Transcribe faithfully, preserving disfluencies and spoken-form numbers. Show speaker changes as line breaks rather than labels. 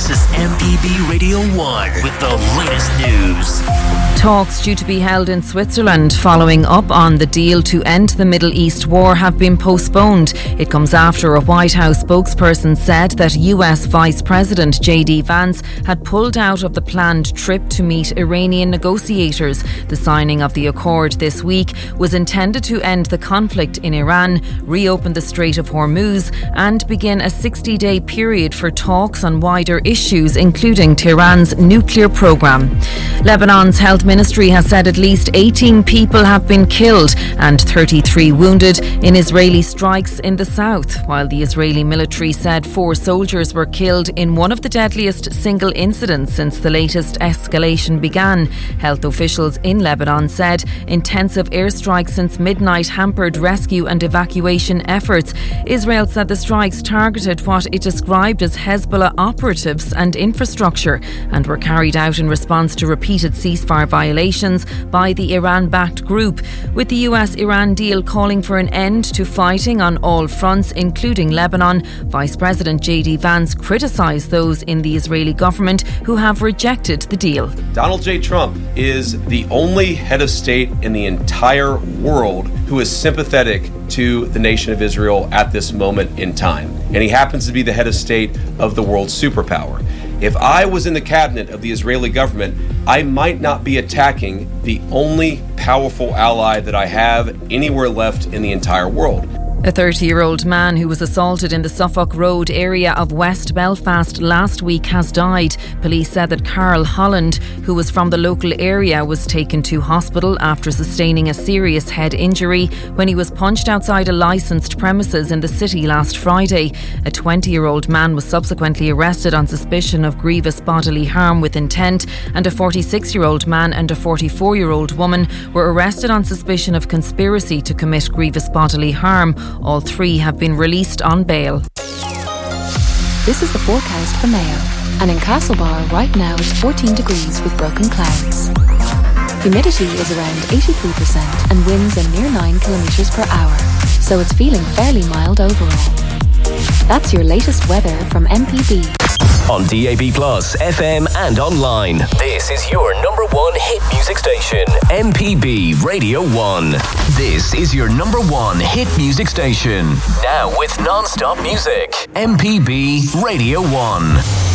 This is M P B Radio one with the latest news.
Talks due to be held in Switzerland following up on the deal to end the Middle East war have been postponed. It comes after a White House spokesperson said that U S Vice President J D Vance had pulled out of the planned trip to meet Iranian negotiators. The signing of the accord this week was intended to end the conflict in Iran, reopen the Strait of Hormuz, and begin a sixty-day period for talks on wider issues, including Tehran's nuclear program. Lebanon's health ministry has said at least eighteen people have been killed and thirty-three wounded in Israeli strikes in the south, while the Israeli military said four soldiers were killed in one of the deadliest single incidents since the latest escalation began. Health officials in Lebanon said intensive airstrikes since midnight hampered rescue and evacuation efforts. Israel said the strikes targeted what it described as Hezbollah operatives and infrastructure and were carried out in response to repeated ceasefire violations by the Iran-backed group. With the U S-Iran deal calling for an end to fighting on all fronts, including Lebanon, Vice President J D Vance criticised those in the Israeli government who have rejected the deal.
Donald J. Trump is the only head of state in the entire world who is sympathetic to the nation of Israel at this moment in time. And he happens to be the head of state of the world's superpower. If I was in the cabinet of the Israeli government, I might not be attacking the only powerful ally that I have anywhere left in the entire world.
A thirty-year-old man who was assaulted in the Suffolk Road area of West Belfast last week has died. Police said that Carl Holland, who was from the local area, was taken to hospital after sustaining a serious head injury when he was punched outside a licensed premises in the city last Friday. A twenty-year-old man was subsequently arrested on suspicion of grievous bodily harm with intent, and a forty-six-year-old man and a forty-four-year-old woman were arrested on suspicion of conspiracy to commit grievous bodily harm. All three have been released on bail.
This is the forecast for Mayo. And in Castlebar right now it's fourteen degrees with broken clouds. Humidity is around eighty-three percent and winds are near nine kilometres per hour. So it's feeling fairly mild overall. That's your latest weather from M P B.
On D A B Plus, F M and online. This is your number one hit music station, M P B Radio one. This is your number one hit music station. Now with non-stop music, M P B Radio one.